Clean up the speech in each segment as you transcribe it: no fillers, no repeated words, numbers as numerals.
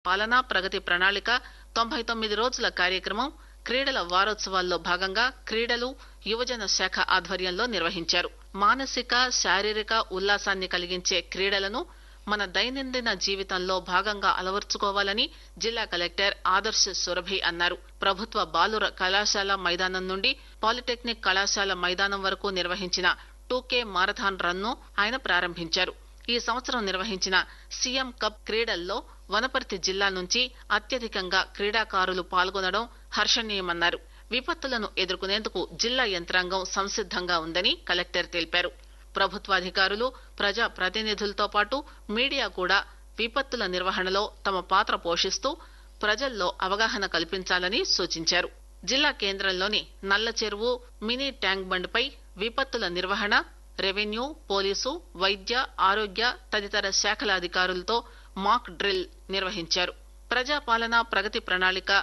పాలనా ప్రగతి ప్రణాళిక 99 రోజుల కార్యక్రమం క్రీడల వారోత్సవాల్లో భాగంగా క్రీడలు యువజన శాఖ ఆధ్వర్యంలో నిర్వహించారు. మానసిక శారీరక ఉల్లాసాన్ని కలిగించే క్రీడలను మన దైనందిన జీవితంలో భాగంగా అలవర్చుకోవాలని జిల్లా కలెక్టర్ ఆదర్శ్ సురభి అన్నారు. ప్రభుత్వ బాలుర కళాశాల మైదానం నుండి పాలిటెక్నిక్ కళాశాల మైదానం వరకు నిర్వహించిన 2K మారథాన్ రన్ ను ఆయన ప్రారంభించారు. ఈ సంవత్సరం నిర్వహించిన సీఎం కప్ క్రీడల్లో వనపర్తి జిల్లా నుంచి అత్యధికంగా క్రీడాకారులు పాల్గొనడం హర్షణీయమన్నారు. విపత్తులను ఎదుర్కొనేందుకు జిల్లా యంత్రాంగం సంసిద్దంగా ఉందని కలెక్టర్ తెలిపారు. ప్రభుత్వాధికారులు ప్రజా ప్రతినిధులతో పాటు మీడియా కూడా విపత్తుల నిర్వహణలో తమ పాత్ర పోషిస్తూ ప్రజల్లో అవగాహన కల్పించాలని సూచించారు. జిల్లా కేంద్రంలోని నల్ల చెరువు మినీ ట్యాంక్ బండ్పై విపత్తుల నిర్వహణ, రెవెన్యూ, పోలీసు, వైద్య, ఆరోగ్య తదితర శాఖల అధికారులతో మాక్ డ్రిల్ నిర్వహించారు. ప్రజాపాలన ప్రగతి ప్రణాళిక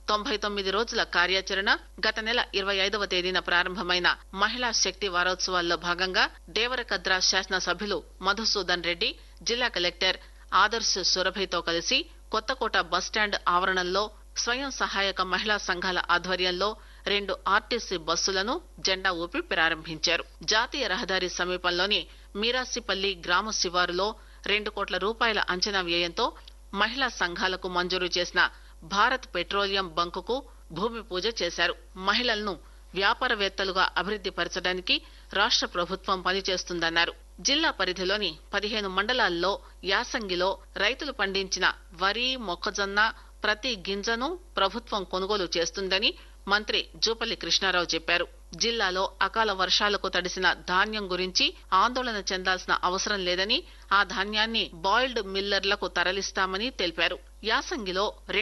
99 రోజుల కార్యాచరణ గత నెల 25వ తేదీన ప్రారంభమైన మహిళా శక్తి వారోత్సవాల్లో భాగంగా దేవరకద్ర శాసనసభ్యులు మధుసూదన్ రెడ్డి జిల్లా కలెక్టర్ ఆదర్శ్ సురభితో కలిసి కొత్తకోట బస్టాండ్ ఆవరణంలో స్వయం సహాయక మహిళా సంఘాల ఆధ్వర్యంలో 2 ఆర్టీసీ బస్సులను జెండా ఊపి ప్రారంభించారు. జాతీయ రహదారి సమీపంలోని మీరాసిపల్లి గ్రామ శివారులో 2 కోట్ల రూపాయల అంచనా వ్యయంతో మహిళా సంఘాలకు మంజూరు చేసిన భారత్ పెట్రోలియం బంకుకు భూమి పూజ చేశారు. మహిళలను వ్యాపారవేత్తలుగా అభివృద్ది పరచడానికి రాష్ట్ర ప్రభుత్వం పనిచేస్తుందన్నారు. జిల్లా పరిధిలోని 15 మండలాల్లో యాసంగిలో రైతులు పండించిన వరి, మొక్కజొన్న ప్రతి గింజను ప్రభుత్వం కొనుగోలు చేస్తుందని మంత్రి జూపల్లి కృష్ణారావు చెప్పారు. జిల్లాలో అకాల వర్షాలకు తడిసిన ధాన్యం గురించి ఆందోళన చెందాల్సిన అవసరం లేదని, ఆ ధాన్యాన్ని బాయిల్డ్ మిల్లర్లకు తరలిస్తామని తెలిపారు. యాసంగిలో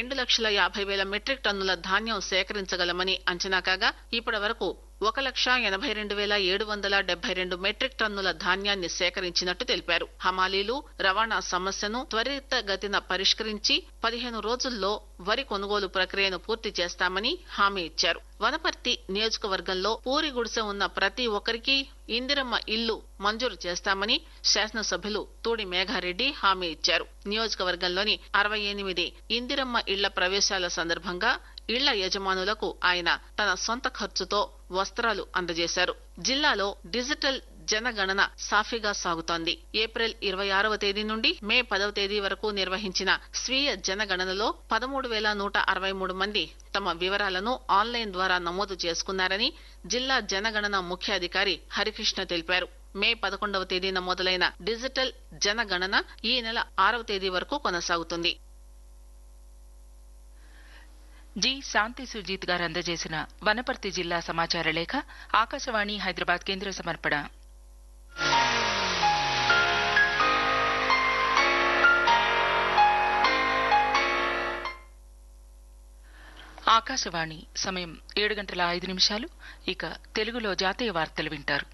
2,50,000 మెట్రిక్ టన్నుల ధాన్యం సేకరించగలమని అంచనా కాగా ఇప్పటి వరకు 1,82,772 మెట్రిక్ టన్నుల ధాన్యాన్ని సేకరించినట్టు తెలిపారు. హమాలీలు రవాణా సమస్యను త్వరితగతిన పరిష్కరించి 15 రోజుల్లో వరి కొనుగోలు ప్రక్రియను పూర్తి చేస్తామని హామీ ఇచ్చారు. వనపర్తి నియోజకవర్గంలో పూరి గుడిసె ఉన్న ప్రతి ఒక్కరికి ఇందిరమ్మ ఇల్లు మంజూరు చేస్తామని శాసనసభ్యులు తూడి మేఘారెడ్డి హామీ ఇచ్చారు. నియోజకవర్గంలోని 68 ఇందిరమ్మ ఇళ్ల ప్రవేశాల సందర్భంగా ఇళ్ల యజమానులకు ఆయన తన సొంత ఖర్చుతో వస్త్రాలు అందజేశారు. జిల్లాలో డిజిటల్ జనగణన సాఫీగా సాగుతోంది. ఏప్రిల్ 26వ తేదీ నుండి మే 10వ తేదీ వరకు నిర్వహించిన స్వీయ జనగణనలో 13,163 మంది తమ వివరాలను ఆన్లైన్ ద్వారా నమోదు చేసుకున్నారని జిల్లా జనగణన ముఖ్యాధికారి హరికృష్ణ తెలిపారు. మే 11వ తేదీన మొదలైన డిజిటల్ జనగణన ఈ నెల 6వ తేదీ వరకు కొనసాగుతుంది. జి శాంతి సుజీత్ గారు అందజేసిన వనపర్తి జిల్లా సమాచార లేఖ ఆకాశవాణి హైదరాబాద్ కేంద్ర సమర్పణ. ఆకాశవాణి సమయం 7:05. ఇక తెలుగులో జాతీయ వార్తలు వింటారు.